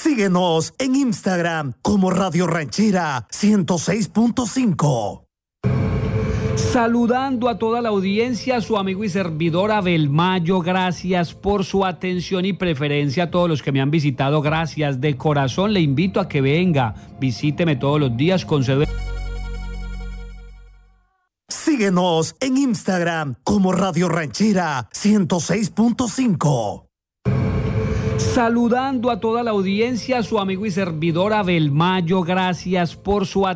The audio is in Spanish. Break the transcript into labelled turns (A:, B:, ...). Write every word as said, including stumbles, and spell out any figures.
A: Síguenos en Instagram como Radio Ranchera ciento seis punto cinco.
B: Saludando a toda la audiencia, su amigo y servidor Abel Mayo, gracias por su atención y preferencia. A todos los que me han visitado, gracias de corazón. Le invito a que venga, visíteme todos los días, concedo.
A: Síguenos en Instagram como Radio Ranchera ciento seis punto cinco.
B: Saludando a toda la audiencia, su amigo y servidor Abel Mayo, gracias por su atención.